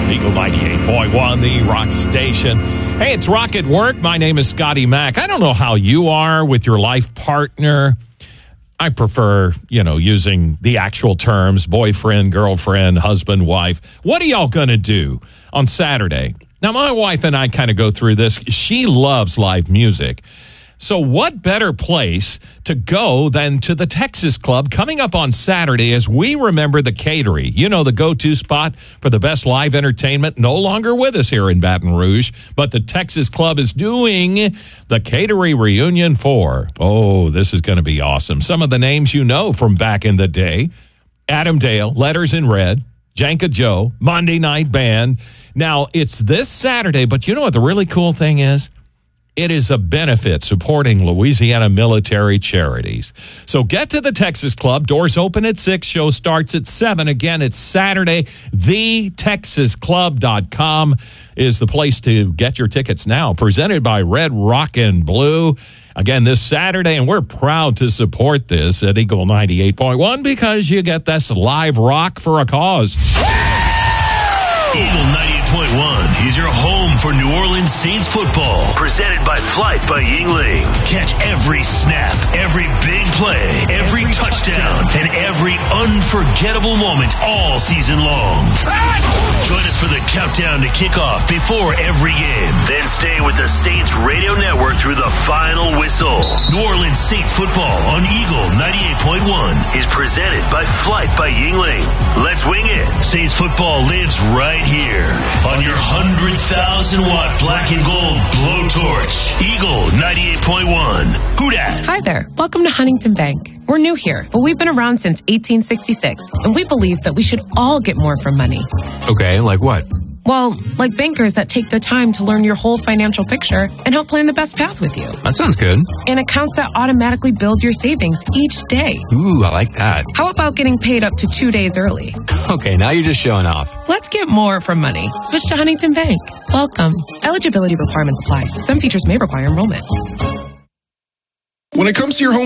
Eagle 98.1, the Rock Station. Hey, it's Rock at Work. My name is Scotty Mack. I don't know how you are with your life partner. I prefer, using the actual terms, boyfriend, girlfriend, husband, wife. What are y'all going to do on Saturday? Now, my wife and I kind of go through this. She loves live music. So what better place to go than to the Texas Club coming up on Saturday as we remember the Catering, the go-to spot for the best live entertainment, no longer with us here in Baton Rouge, but the Texas Club is doing the Catering Reunion 4. Oh, this is going to be awesome. Some of the names you know from back in the day: Adam Dale, Letters in Red, Janka Joe, Monday Night Band. Now, it's this Saturday, but you know what the really cool thing is? It is a benefit supporting Louisiana military charities. So get to the Texas Club. Doors open at 6. Show starts at 7. Again, it's Saturday. TheTexasClub.com is the place to get your tickets now. Presented by Red Rock and Blue. Again, this Saturday, and we're proud to support this at Eagle 98.1 because you get this live rock for a cause. Eagle 98.1 is your home for New Orleans Saints football. Presented by Flight by Yingling. Catch every snap, every big play, every touchdown, and every unforgettable moment all season long. Join us for the countdown to kickoff before every game. Then stay with the Saints Radio Network through the final whistle. New Orleans Saints football on Eagle 98.1 is presented by Flight by Yingling. Let's wing it. Saints football lives right here on your 100,000-watt black and gold blowtorch. Eagle 98.1. Who dat? Hi there. Welcome to Huntington Bank. We're new here, but we've been around since 1866, and we believe that we should all get more from money. Okay, like what? Well, like bankers that take the time to learn your whole financial picture and help plan the best path with you. That sounds good. And accounts that automatically build your savings each day. Ooh, I like that. How about getting paid up to 2 days early? Okay, now you're just showing off. Let's get more from money. Switch to Huntington Bank. Welcome. Eligibility requirements apply. Some features may require enrollment. When it comes to your home